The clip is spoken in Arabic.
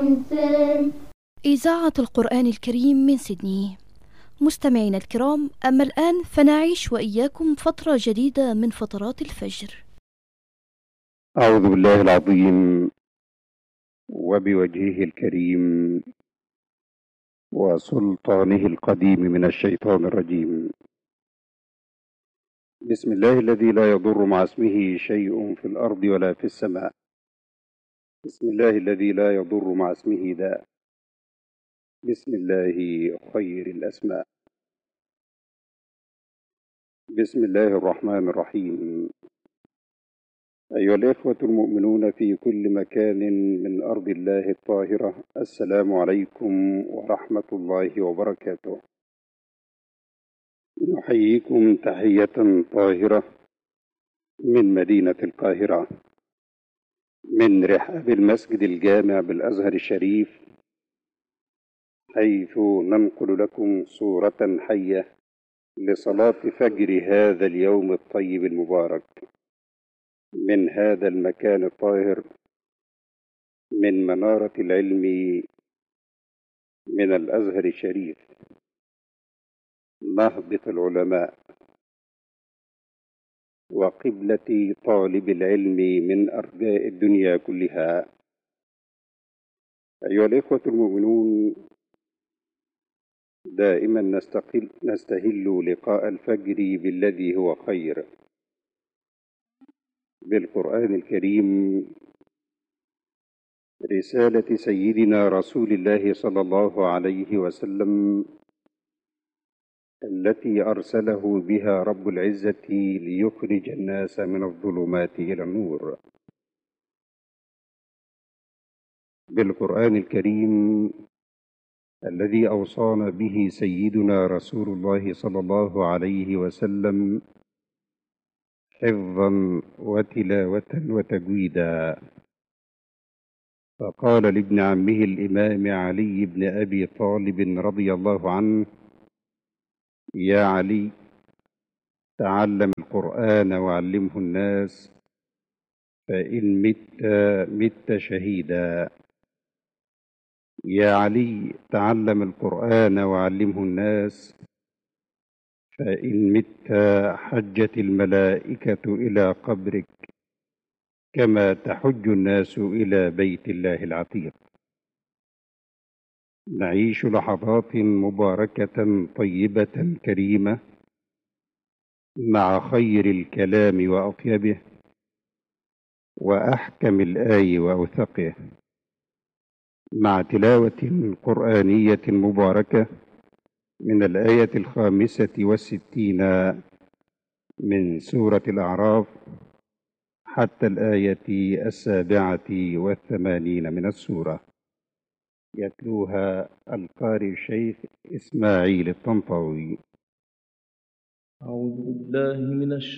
الإنسان. إذاعة القرآن الكريم من سيدني. مستمعينا الكرام، أما الآن فنعيش وإياكم فترة جديدة من فترات الفجر. أعوذ بالله العظيم وبوجهه الكريم وسلطانه القديم من الشيطان الرجيم. بسم الله الذي لا يضر مع اسمه شيء في الأرض ولا في السماء. بسم الله الذي لا يضر مع اسمه داء. بسم الله خير الأسماء. بسم الله الرحمن الرحيم. أيها الإخوة المؤمنون في كل مكان من أرض الله الطاهرة، السلام عليكم ورحمة الله وبركاته. نحييكم تحية طاهرة من مدينة القاهرة، من رحاب المسجد الجامع بالأزهر الشريف، حيث ننقل لكم صورة حية لصلاة فجر هذا اليوم الطيب المبارك، من هذا المكان الطاهر، من منارة العلم، من الأزهر الشريف، نهضة العلماء وقبلة طالب العلم من أرجاء الدنيا كلها. أيها الإخوة المؤمنون، دائما نستهل لقاء الفجر بالذي هو خير، بالقرآن الكريم، رسالة سيدنا رسول الله صلى الله عليه وسلم التي أرسله بها رب العزة ليخرج الناس من الظلمات إلى النور. بالقرآن الكريم الذي أوصانا به سيدنا رسول الله صلى الله عليه وسلم حفظا وتلاوة وتجويدا، فقال لابن عمه الإمام علي بن أبي طالب رضي الله عنه: يا علي، تعلم القرآن وعلمه الناس، فإن مت شهيدا. يا علي، تعلم القرآن وعلمه الناس، فإن مت حجت الملائكة إلى قبرك كما تحج الناس إلى بيت الله العتيق. نعيش لحظات مباركة طيبة كريمة مع خير الكلام وأطيبه، وأحكم الآي وأوثقه، مع تلاوة قرآنية مباركة من الآية 65 من سورة الأعراف حتى الآية 87 من السورة، يتلوها القارئ الشيخ إسماعيل الطنطاوي. أعوذ بالله من